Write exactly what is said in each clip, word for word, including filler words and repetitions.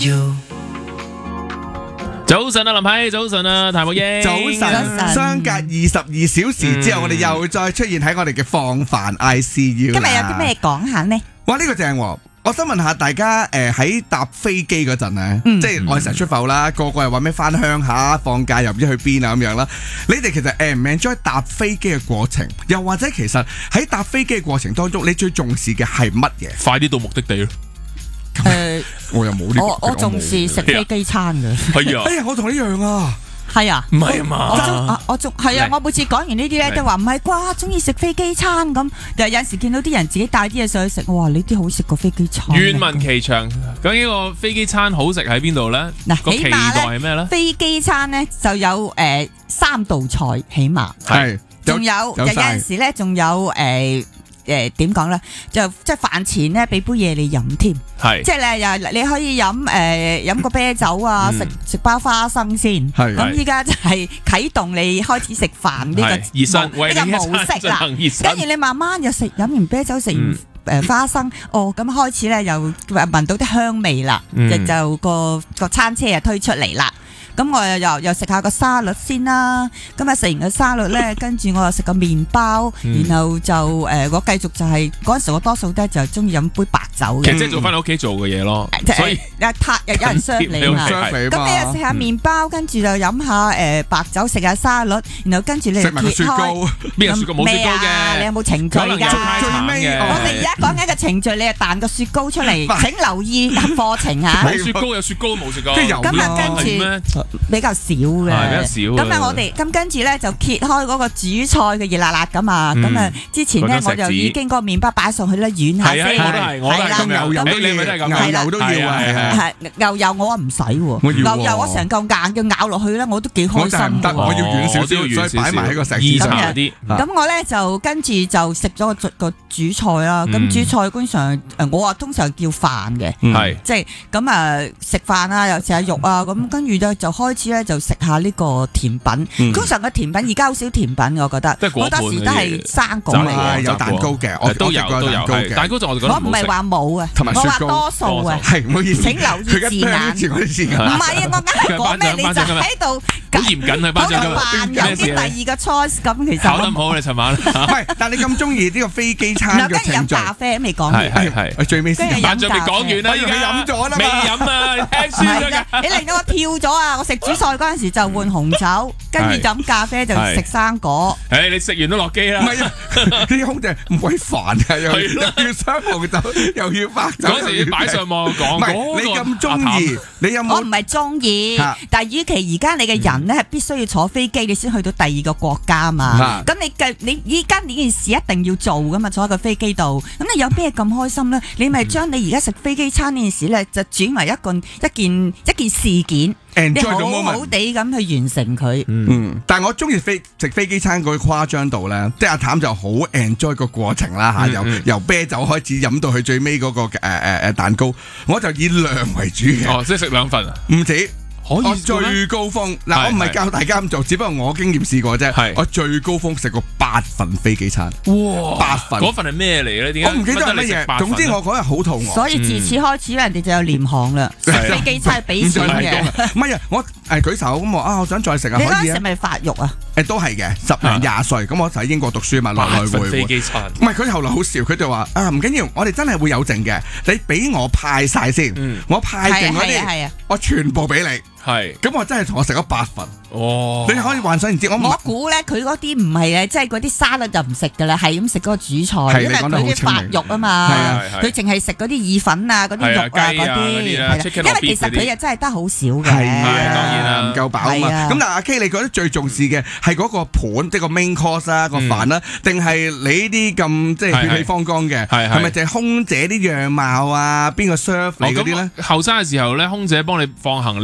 早晨啊，林批，早晨啊，譚木英， 早晨。相隔二十二小時之後，我哋又再出現喺我哋嘅放飯 I C U 啦。 今日有啲咩講下呢？ 哇，呢個正喎！我想問下大家，誒喺搭飛機嗰陣咧，即係我哋成日出埠啦，個個又話咩翻鄉下放假又唔知去邊啊咁樣啦。你哋其實誒唔 enjoy 搭飛機嘅過程，又或者其實喺搭飛機嘅過程當中，你最重視嘅係乜嘢？ 快啲到目的地咯。 誒， 我又冇呢個。 我我重視食飛機餐嘅。 係啊。 哎呀，我同你一樣啊。 係啊， 唔係啊嘛， 我中我中係啊，我每次講完呢啲咧都話唔係啩，中意食飛機餐咁，但係有陣時見到啲人自己帶啲嘢上去食，我話你啲好食過飛機餐。 願聞其詳，究竟個飛機餐好食喺邊度咧？ 嗱， 個期待係咩咧？ 飛機餐咧就有誒三道菜起碼， 係， 仲有有陣時咧仲有誒。誒點講咧？就即係飯前咧俾杯嘢你飲添， 係即係咧又你可以飲誒飲個啤酒啊，食食包花生先。 係咁依家就係啟動你開始食飯呢個熱身呢個模式啦。跟住你慢慢又食飲完啤酒食完誒花生，哦咁開始咧又聞到啲香味啦，就就個個餐車又推出嚟啦。咁我又又又食下個沙律先啦，咁啊食完個沙律咧，跟住我又食個麵包，嗯、然後就誒、呃、我繼續就係嗰陣時我多數咧就中意飲杯白酒嘅， 即係做翻你屋企做嘅嘢咯， 嗯、 所以有撻又有人 serve 你嘛，咁你又食下麵包，跟住就飲下誒白酒，食下沙律，然後跟住你食埋個雪糕， 邊有雪糕冇雪糕嘅？ 你有冇程序㗎？ 最尾我哋而家講緊個程序，你係彈個雪糕出嚟，請留意課程嚇。 冇雪糕有雪糕冇食過， 咁啊跟住比較少嘅， 比較少。 咁啊我哋咁跟住咧就揭開嗰個主菜嘅熱辣辣咁啊，咁啊之前咧我就已經嗰個麵包擺上去咧軟下先， 我都係，我都係咁牛油都要，牛油都要啊， 係牛油我唔使喎，牛油我成嚿硬嘅咬落去咧，我都幾開心嘅。 我得，我要軟少少，所以擺埋喺個石子上啲。 咁我咧就跟住就食咗個個主菜啦。咁主菜通常誒我啊通常叫飯嘅， 係即係咁啊食飯啊又食下肉啊，咁跟住咧就開始咧就食下呢個甜品。通常個甜品而家好少甜品，我覺得好多時都係生果嚟嘅， 有蛋糕嘅，我都有都有蛋糕就我覺得我唔係話冇啊，我話多數啊， 係唔好意思， 請留意字眼。唔係啊，我硬係講咩你就喺度好嚴謹啊，班長今日扮有啲第二個 choice 咁，其實考得好你尋晚。 唔係，但係你咁中意呢個飛機餐嘅程序。 跟住飲咖啡未講完， 係係最尾先。 班長未講完啦，已經飲咗啦，未飲啊，你聽書㗎。 你令到我跳咗啊！我食主菜嗰陣時就換紅酒，跟住就飲咖啡就食生果。 誒，你食完都落機啦。 唔係啊，啲空姐唔鬼煩啊，又要雙紅酒，又要白酒。 嗰時要擺上網講。 唔係你咁中意，你有冇？ 我唔係中意，但係與其而家你嘅人咧係必須要坐飛機，你先去到第二個國家嘛。咁你嘅你依家呢件事一定要做噶嘛，坐喺個飛機度。咁你有咩咁開心咧？你咪將你而家食飛機餐呢件事咧，就轉為一個一件一件事件。你好好地咁去完成佢。 嗯，但係我中意飛食飛機餐嗰啲誇張度咧，即係阿譚就好 enjoy 個過程啦嚇，由由啤酒開始飲到去最尾嗰個誒誒誒蛋糕，我就以量為主嘅。 哦，即係食兩份啊？ 唔止。 可以最高峰嗱，我唔係教大家咁做，只不過我經驗試過啫。我最高峰食過八份飛機餐， 哇！ 八份嗰份係咩嚟咧？點解？ 我唔記得係乜嘢。總之我嗰日好肚餓， 所以自此開始人哋就有廉航啦。飛機餐係俾錢嘅。 唔係啊，我誒舉手咁話啊，我想再食啊，可以啊。 你嗰陣時咪發育啊？ 誒都係嘅，十零廿歲咁，我就喺英國讀書嘛，來來回回。 飛機餐唔係佢後來好笑，佢就話啊唔緊要，我哋真係會有剩嘅，你俾我派晒先，我派剩嗰啲，我全部俾你。係，咁我真係同我食咗八份。哦，你可以幻想唔知我我估咧，佢嗰啲唔係啊，即係嗰啲沙律就唔食噶啦，係咁食嗰個主菜，因為佢啲發肉啊嘛，佢淨係食嗰啲意粉啊、嗰啲肉啊嗰啲，因為其實佢又真係得好少嘅， 係啊，當然啦，唔夠飽啊嘛。咁但係阿 K，你覺得最重視嘅係嗰個盤，即係個 main course 啊個飯啦，定係你呢啲咁即係血氣方剛嘅？係咪就係空姐啲樣貌啊？邊個 serve 你嗰啲咧？ 後生嘅時候咧，空姐幫你放行李，的確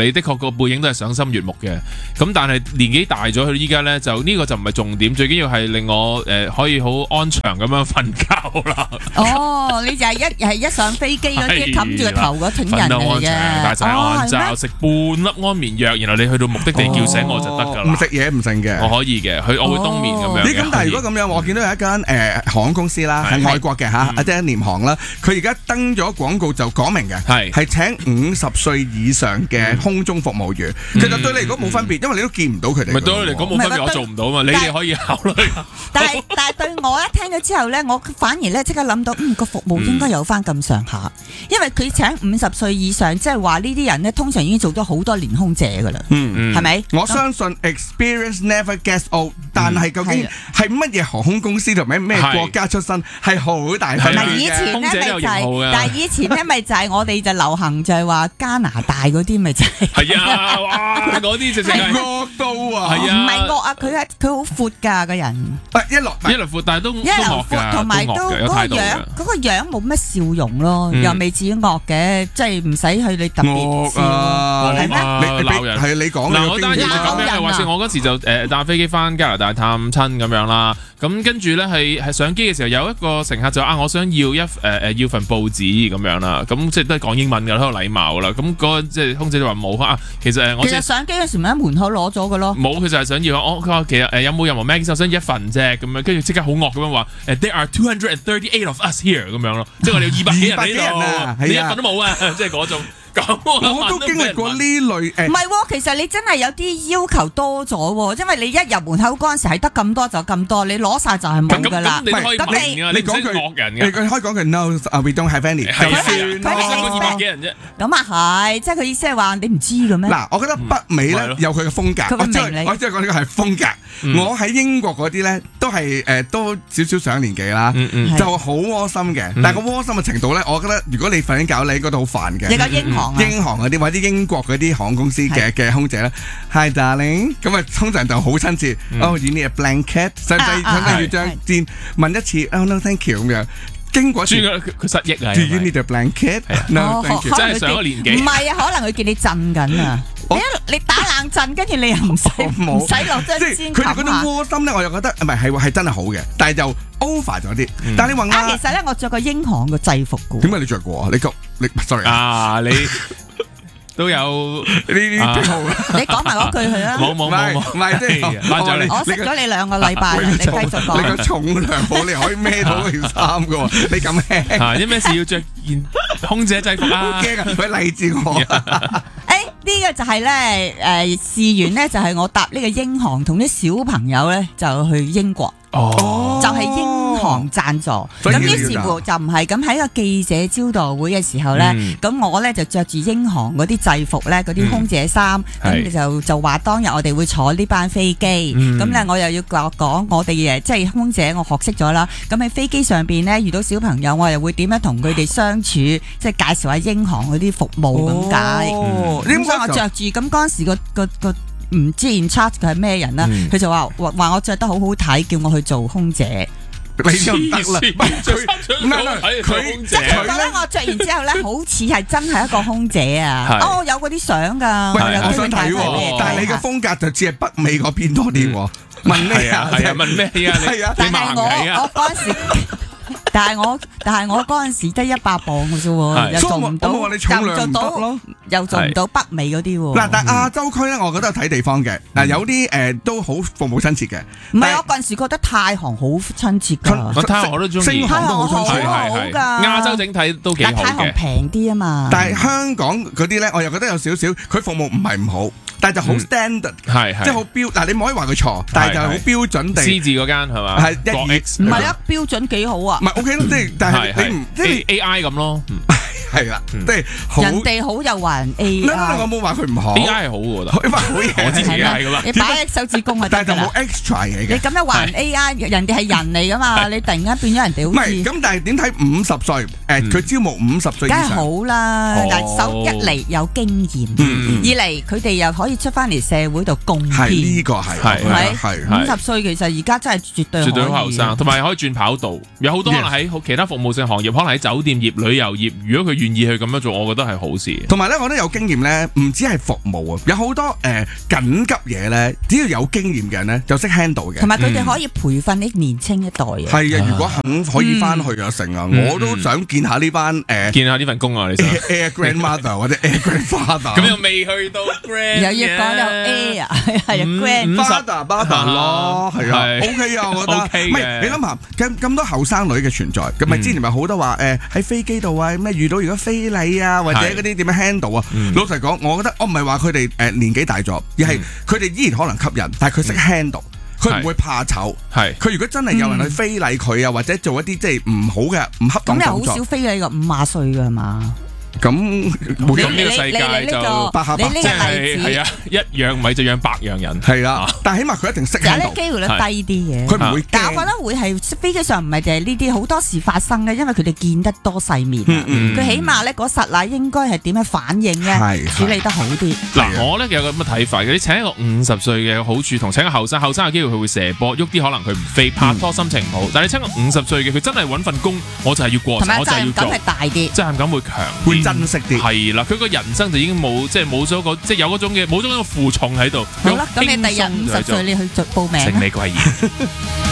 個背影都係賞心悅目嘅。咁但係年紀大咗，佢依家咧就呢個就唔係重點，最緊要係令我誒可以好安詳咁樣瞓覺啦。 哦，你就係一係一上飛機嗰啲冚住個頭嗰種人嚟嘅， 戴晒眼罩，食半粒安眠藥，然後你去到目的地叫醒我就得㗎啦。 唔食嘢唔剩嘅， 我可以嘅，佢我會冬眠咁樣。 咦？咁但係如果咁樣，我見到有一間誒航空公司啦，係外國嘅嚇，即係廉航啦，佢而家登咗廣告就講明嘅，係係請五十歲以上嘅空中服務員。其實對你嚟講冇分別，因為你都見唔到佢哋。 咪對你嚟講冇分別，我做唔到嘛，你哋可以考慮。 但係但係對我一聽咗之後咧，我反而咧即刻諗到，嗯個服務應該有翻咁上下，因為佢請五十歲以上，即係話呢啲人咧通常已經做咗好多年空姐噶啦，嗯係咪？ 我相信 experience never gets old， 但係究竟係乜嘢航空公司同埋咩國家出身係好大分別嘅。 以前咧咪就係，但係以前咧咪就係我哋就流行就係話加拿大嗰啲咪就係。 係啊，哇！嗰啲直情係惡到啊！ 係啊， 唔係惡啊，佢係佢好闊㗎個人。 一落一落闊，但係都一落闊，同埋都嗰個樣嗰個樣冇乜笑容咯，又未至於惡嘅，即係唔使去你特別笑。係咩？ 鬧人係你講嗱，我單嘢就咁樣嘅話說，我嗰時就誒搭飛機翻加拿大探親咁樣啦。咁跟住咧係係上機嘅時候，有一個乘客就啊，我想要一誒誒要份報紙咁樣啦。咁即係都係講英文㗎啦，好有禮貌啦。咁嗰個即係空姐就話冇啊。其實誒我其實上機嗰時咪喺門口攞咗嘅咯。 冇，佢就係想要我佢話其實誒有冇任何咩我想一份啫咁樣，跟住即刻好惡咁樣話誒 There are two hundred and thirty-eight of us here 咁樣咯，即係我哋有二百幾人喺度，你一份都冇啊，即係嗰種。 我都經歷過呢類誒， 唔係喎，其實你真係有啲要求多咗喎，因為你一入門口嗰陣時係得咁多就咁多，你攞晒就係冇㗎啦。 咁你可以明啊，你講句惡人嘅， 你可以講句 No，we don't have any。 係啊，佢係二百幾人啫。 咁啊係，即係佢意思係話你唔知嘅咩？ 嗱，我覺得北美咧有佢嘅風格，我即係我即係講呢個係風格。我喺英國嗰啲咧都係誒都少少上年紀啦，就好窩心嘅。但係個窩心嘅程度咧，我覺得如果你瞓緊覺，你應該都好煩嘅。 你講英航。 英航嗰啲或者英國嗰啲航空公司嘅嘅空姐咧 ，Hi darling， 咁啊通常就好親切。哦，you need a blanket， 使唔使使唔使要張墊？問一次 ，Oh no thank you 咁樣。經過佢佢失憶啊 ，Do you need a blanket？No thank you。 真係上咗年紀。 唔係啊，可能佢見你震緊啊。你你打冷震，跟住你又唔使唔使落張氈冚下。 佢哋嗰種窩心咧，我又覺得唔係係係真係好嘅，但係就 over 咗啲。但係你話啊，其實咧我着過英航嘅制服嘅。 點解你着過啊？你個你 sorry 啊你。都有呢啲癖好， 你講埋嗰句佢啦。 冇冇冇冇， 唔係即係我識咗你兩個禮拜，你繼續講。 你個重量冇，你可以孭到件衫噶喎，你咁輕。 啊！啲咩事要着件空姐制服啊？ 好驚啊！佢勵志我。 誒，呢個就係咧誒，事緣咧就係我搭呢個英航，同啲小朋友咧就去英國。哦，就係英航贊助，咁於是乎就唔係咁喺個記者招待會嘅時候咧，咁、嗯、我咧就着住英航嗰啲制服咧，嗰啲空姐衫，咁、嗯、就就話當日我哋會坐呢班飛機，咁咧、嗯、我又要講講我哋誒即係空姐我學識咗啦，咁喺飛機上邊咧遇到小朋友，我又會點樣同佢哋相處，即係介紹下英航嗰啲服務咁解。 哦， 咁所以我着住，咁嗰陣時個個個。唔知 in charge 佢係咩人啦，佢、嗯、就話話我着得好好睇，叫我去做空姐。 你就唔得啦， 唔係佢即係佢覺得我着完之後咧，好似係真係一個空姐啊！哦，有嗰啲相㗎， 我想睇喎。但係你嘅風格就似係北美嗰邊多啲喎。問咩啊？ 係啊，問咩啊？ 係啊， 但係我我嗰陣時。但係我但係我嗰陣時得一百磅嘅啫喎，又做唔到，又做到，又做唔到北美嗰啲喎。嗱， 但係亞洲區咧，我覺得睇地方嘅。嗱，有啲誒都好服務親切嘅。 唔係，我嗰陣時覺得太行好親切㗎。 太行我都中意， 星航都好親切， 好㗎。 亞洲整體都幾好嘅。 太行平啲啊嘛。 但係香港嗰啲咧，我又覺得有少少，佢服務唔係唔好。但係就好 standard，即係好標。嗱，你唔可以話佢錯，但係就係好標準地。 獅字嗰間係嘛？ 係一 X， 唔係啊，標準幾好啊。 唔係 OK 咯，即係但係你唔即係 A I 咁咯。 係啦，即係人哋好又話人 A I。 我冇話佢唔好 ，A I 係好嘅，我覺得。我之前係噶嘛。 你擺隻手指公係得㗎啦。 但係就冇 extra 嘢嘅。 你咁樣話人 A I，人哋係人嚟㗎嘛？你突然間變咗人哋好似。 唔係咁，但係點睇五十歲？誒，佢招募五十歲以上。 梗係好啦，但係首一嚟有經驗，二嚟佢哋又可以出翻嚟社會度貢獻。 係呢個係係係五十歲，其實而家真係絕對絕對好後生，同埋可以轉跑道。有好多可能喺其他服務性行業，可能喺酒店業、旅遊業，如果佢願意去咁樣做，我覺得係好事。 同埋咧，我覺得有經驗咧，唔止係服務啊，有好多誒、呃、緊急嘢咧，只要有經驗嘅人咧，就識 handle 嘅。 同埋佢哋可以培訓啲年青一代嘅。 係啊，如果肯可以翻去啊成啊，我都想見下呢班誒， 見下呢份工啊，你想 Air Grandmother 或者 Air Grandfather， 咁又未去到 grand， 又要講有 Air 啊，係啊 Grandfather Father 咯，係啊 ，OK 啊，我覺得 OK 唔係你諗下咁咁多後生女嘅存在，咁咪之前咪好多話誒喺飛機度啊，咩遇到如果非禮啊，或者嗰啲點樣 handle 啊？老實講，我覺得我唔係話佢哋誒年紀大咗，而係佢哋依然可能吸引，但係佢識 handle。佢唔會怕醜，係佢如果真係有人去非禮佢啊，或者做一啲即係唔好嘅唔恰當動作， 咁又好少非禮個五廿歲㗎係嘛？ 咁冇咁呢個世界就百下百， 即係係啊，一樣米就養百樣人， 係啦。但係起碼佢一定識 handle， 有啲機會率低啲嘅， 佢唔會驚。 但係我覺得會係飛機上唔係就係呢啲好多事發生嘅，因為佢哋見得多世面啊。佢起碼咧嗰剎那應該係點樣反應咧，處理得好啲。 嗱，我咧有個咁嘅睇法嘅，你請一個五十歲嘅好處同請個後生，後生嘅機會佢會射波，喐啲可能佢唔飛，拍拖心情唔好。但係你請個五十歲嘅，佢真係揾份工，我就係要過，我就係要做，責任感係大啲， 責任感會強， 會珍惜啲。 係啦，佢個人生就已經冇即係冇咗個即係有嗰種嘅冇咗嗰個負重喺度。 好啦，咁你第日五十歲你去做報名， 聖美貴言。